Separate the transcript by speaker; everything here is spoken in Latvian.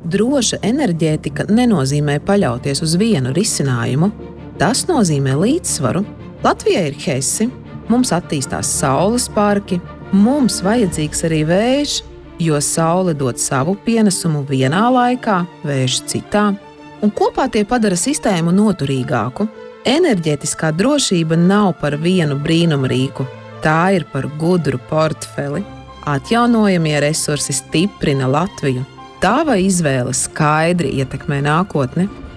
Speaker 1: Droša enerģētika nenozīmē paļauties uz vienu risinājumu. Tas nozīmē līdzsvaru. Latvijai ir HESI, mums attīstās saules parki, mums vajadzīgs arī vējš, jo saule dod savu pienesumu vienā laikā, vējš citā, un kopā tie padara sistēmu noturīgāku. Enerģētiskā drošība nav par vienu brīnumrīku, tā ir par gudru portfeli. Atjaunojamie resursi stiprina Latviju. Tava izvēle skaidri ietekmē nākotni.